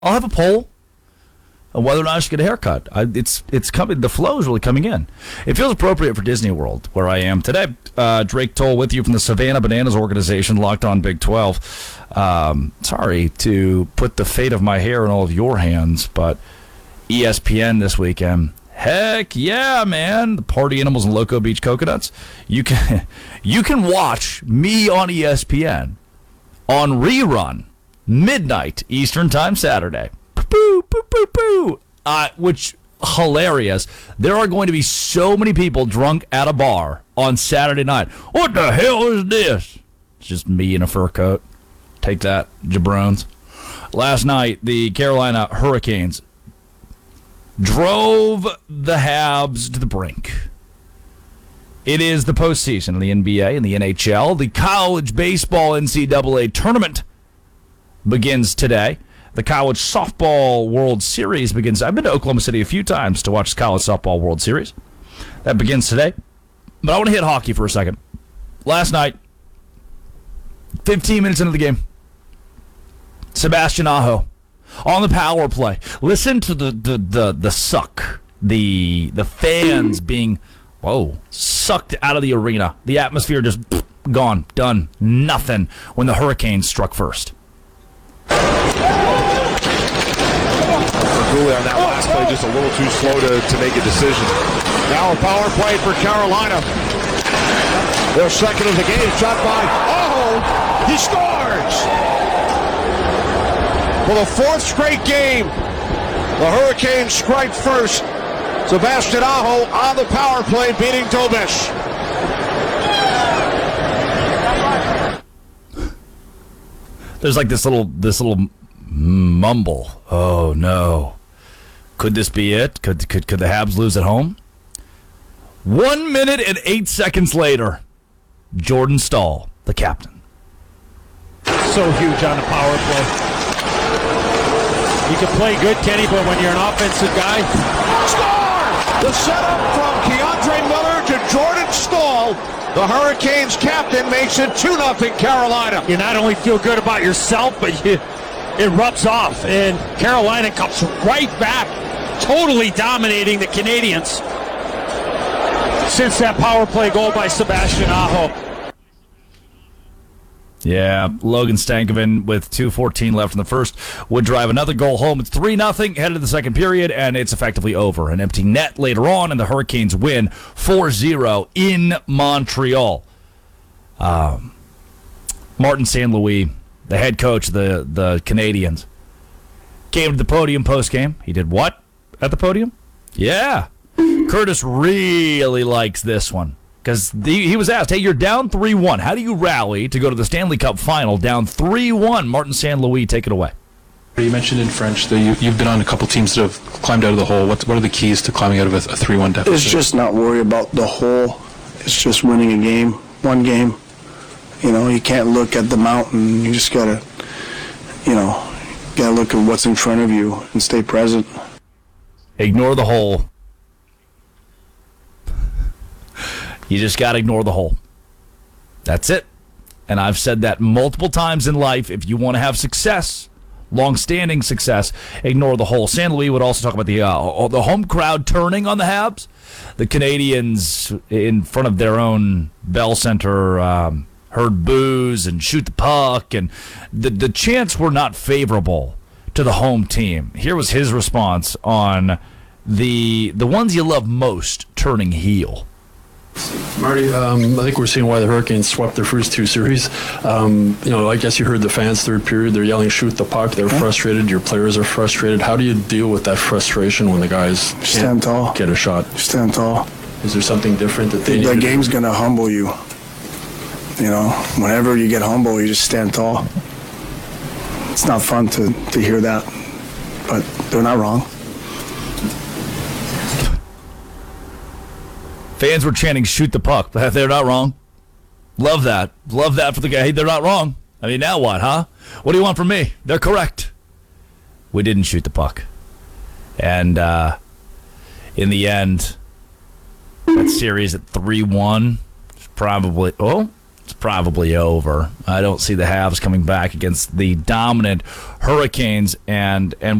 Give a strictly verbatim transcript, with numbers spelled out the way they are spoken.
I'll have a poll on whether or not I should get a haircut. I, it's it's coming. The flow is really coming in. It feels appropriate for Disney World, where I am today. Uh, Drake Toll with you from the Savannah Bananas organization, Locked On Big twelve. Um, sorry to put the fate of my hair in all of your hands, but E S P N this weekend. Heck yeah, man! The Party Animals and Loco Beach Coconuts. You can you can watch me on E S P N on rerun. Midnight Eastern Time Saturday. Poo, poo, poo, poo. Uh, which, hilarious. There are going to be so many people drunk at a bar on Saturday night. What the hell is this? It's just me in a fur coat. Take that, jabrones. Last night, the Carolina Hurricanes drove the Habs to the brink. It is the postseason in the N B A and the N H L. The college baseball N C double A tournament begins today. The College Softball World Series begins. I've been to Oklahoma City a few times to watch the College Softball World Series. That begins today. But I want to hit hockey for a second. Last night, fifteen minutes into the game, Sebastian Aho on the power play. Listen to the the the, the suck. The the fans being, whoa, sucked out of the arena. The atmosphere just pff, gone, done, nothing when the Hurricanes struck first. Goulet on that last play, just a little too slow to, to make a decision. Now a power play for Carolina. Their second of the game, shot by, oh, he scores! For the fourth straight game, the Hurricanes strike first. Sebastian Aho on the power play, beating Dobish. There's like this little this little mumble. Oh no. Could this be it? Could could could the Habs lose at home? One minute and eight seconds later, Jordan Staal, the captain. So huge on the power play. You can play good, Kenny, but when you're an offensive guy. Score! The setup from Keandre Miller to Jordan Staal. The Hurricanes captain makes it two nothing Carolina. You not only feel good about yourself, but you, it rubs off. And Carolina comes right back, totally dominating the Canadians since that power play goal by Sebastian Aho. Yeah, Logan Stankoven with two fourteen left in the first would drive another goal home. It's three nothing headed to the second period, and it's effectively over. An empty net later on, and the Hurricanes win four zero in Montreal. Um, Martin Saint Louis, the head coach of the, the Canadiens, came to the podium post-game. He did what at the podium? Yeah. Curtis really likes this one. Because he was asked, hey, you're down three one. How do you rally to go to the Stanley Cup final down three one? Martin Saint Louis, take it away. You mentioned in French that you, you've been on a couple teams that have climbed out of the hole. What, what are the keys to climbing out of a three one deficit? It's just not worry about the hole. It's just winning a game, one game. You know, you can't look at the mountain. You just got to, you know, got to look at what's in front of you and stay present. Ignore the hole. You just got to ignore the hole. That's it. And I've said that multiple times in life. If you want to have success, long-standing success, ignore the hole. Saint Louis would also talk about the uh, the home crowd turning on the Habs. The Canadians in front of their own Bell Center um, heard boos and shoot the puck, and the the chants were not favorable to the home team. Here was his response on the the ones you love most turning heel. Marty, um, I think we're seeing why the Hurricanes swept their first two series. Um, you know, I guess you heard the fans third period. They're yelling, shoot the puck. They're frustrated. Your players are frustrated. How do you deal with that frustration when the guys Stand can't tall. get a shot? Stand tall. Is there something different that they need The to game's do? going to humble you. You know, whenever you get humble, you just stand tall. It's not fun to, to hear that, but they're not wrong. Fans were chanting, shoot the puck, but they're not wrong. Love that. Love that for the guy. Hey, they're not wrong. I mean, now what, huh? What do you want from me? They're correct. We didn't shoot the puck. And uh, in the end, that series at three one, probably, oh, it's probably over. I don't see the Habs coming back against the dominant Hurricanes, and and